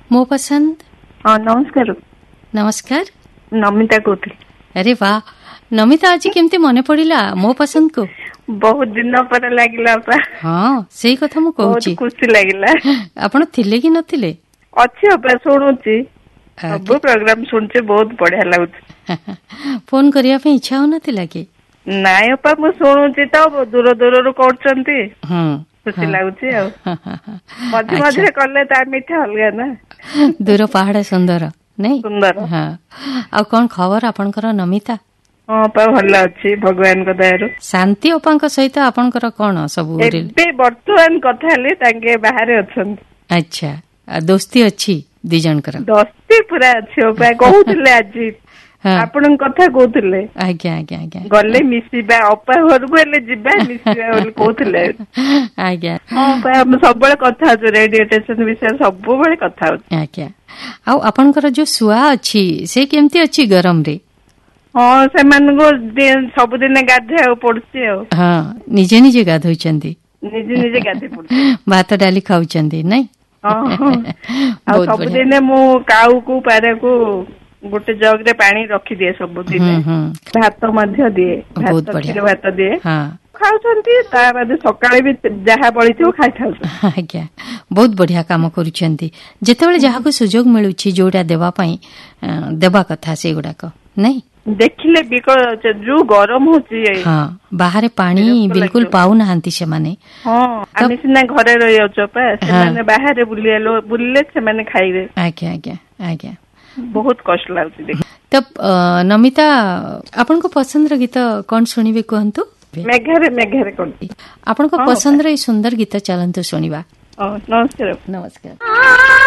ମୋ ପସନ୍ଦ। ହଁ ନମସ୍କାର। ନମସ୍କାର। ନମିତା କହୁଥିଲି। अरे वाह नमिता आज केमती मने पड़िला मो पसंद को? बहुत दिन पर लागिला बा। हाँ सेही कथा मु कहूची। बहुत खुशी लागिला। आपण थिले कि नथिले? अच्छी अपा सुनुची सब प्रोग्राम सुनचे बहुत बढ़िया लाଗୁଛି। फोन करिया पे इच्छा हो नथिला कि? नाय अपा मु सुनुची तो दूर दूर रु करचंती। खुशी लाଗୁଛି ଆଉ मझे मझे कले ता मिठा अलगा ना। दूर पहाड़ सुंदर नहीं? सुंदर। हाँ आ कौन खबर आपनकर नमिता? हाँ पा भल अछि भगवान को दयारु। शांति अपांक सहित आपनकर कोन सब एबे वर्तमान कथा ले तांगे बाहर अछन। अच्छा दोस्ती अच्छी दी जनकर? दोस्ती पूरा अच्छी अपा कहउतले आजी आपण कथा कहउतले। आज्ञा आज्ञा आज्ञा गले मिसिबा अपा घर को ले जिबा मिसिबा बोल कहउतले। आज्ञा हां पा हम सब बळे कथा छ रेडियो स्टेशन विषय सब बळे कथा हो। आज्ञा आ आपनकर जो सुआ अछि से केमती अछि गरम रे? हाँ से मन को सब दिन गाधे पड़ुछि। हाँ निजे निजे गाधोइचंदी? निजे निजे गाधे पड़ुछि। भात डाली खाउचंदी नहीं? हाँ सब दिन मु काऊ को पारे को गोटे जग रे पानी रखी दिए सब दिन। भात मध्य दिए भात खीर भात दिए खाउचंती ता बाद सकाळे भी जहा बळिथियो खाइ थाउ। आज्ञा बहुत बढ़िया काम करूचंती जेतेबेले जहा को सुजोग मिलुछि जोडा देबा पई देबा कथा से गुडा को नहीं? देखिले जो गरम होची। हाँ बाहर पानी बिल्कुल पाऊ नाहंती से माने। हाँ आमी सिना घरे रहि जाउछो पा से माने बाहर बुलिले से माने खाइबे। आज्ञा आज्ञा आज्ञा बहुत कष्ट लाଗୁଛି देख। तब नमिता आपन को पसंद र गीत कोन सुनिबे कहंतु? मेघरे कोन आपन को पसंद रे सुंदर गीत चलंतु सुनिबा। नमस्कार। नमस्कार।